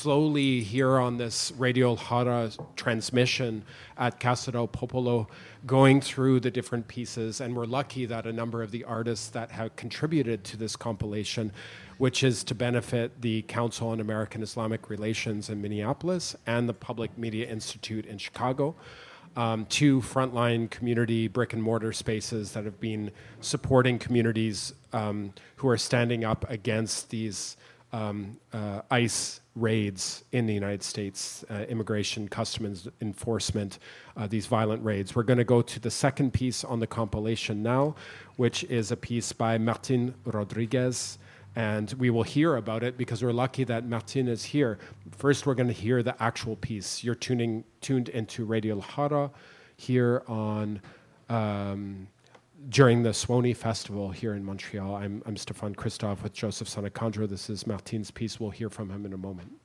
slowly here on this Radio Hara transmission at Casa del Popolo, going through the different pieces. And we're lucky that a number of the artists that have contributed to this compilation, which is to benefit the Council on American Islamic Relations in Minneapolis and the Public Media Institute in Chicago, two frontline community brick and mortar spaces that have been supporting communities who are standing up against these ICE raids in the United States, immigration, customs enforcement, these violent raids. We're going to go to the second piece on the compilation now, which is a piece by Martin Rodriguez. And we will hear about it because we're lucky that Martin is here. First, we're going to hear the actual piece. You're tuned into Radio Hara here on during the Suoni Festival here in Montreal. I'm Stéphane Christophe with Joseph Sanacandro. This is Martin's piece. We'll hear from him in a moment.